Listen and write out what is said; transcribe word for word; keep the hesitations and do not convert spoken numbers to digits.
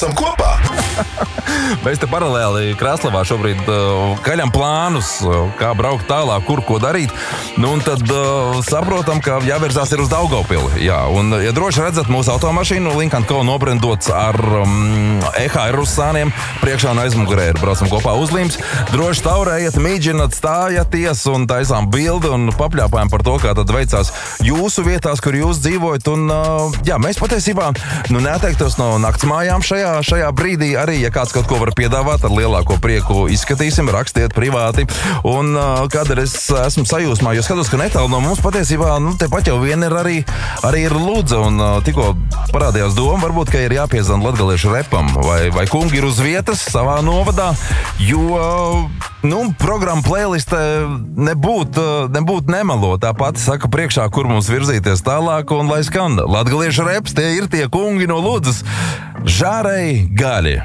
Braucam kopā! Mēs te paralēli Kraslavā šobrīd uh, kaļam plānus, uh, kā braukt tālāk, kur ko darīt. Nu, un tad uh, saprotam, ka jāvirzās ir uz Daugavpili. Jā, un, ja droši redzat mūsu automašīnu, Lincoln Co. nobrendots ar um, E H R uzsāniem, priekšā un aizmugurē ir braucam kopā uzlīmes. Droši taurējiet, mīģinat, stājaties un taisām bildi un papļāpājam par to, kā tad veicās jūsu vietās, kur jūs dzīvojat. Un, uh, jā, mēs patiesībā nu, neatteiktos no naktsmājām šajā, šajā brīdī. Arī, ja kāds kaut ko var piedāvāt, ar lielāko prieku izskatīsim, rakstiet privāti. Un uh, kādēļ es esmu sajūsmā, jo skatos, ka netālu no mums patiesībā, nu, tepat jau vien ir arī, arī ir Ludza. Un uh, tikko parādījās doma, varbūt, ka ir jāpiezana latgaliešu repam, vai, vai kungi ir uz vietas savā novadā, jo, uh, nu, programma playliste nebūt, uh, nebūt nemelo. Tā pati saka priekšā, kur mums virzīties tālāk, un lai skan latgaliešu reps, tie ir tie kungi no Ludzas. Žārei gaļi.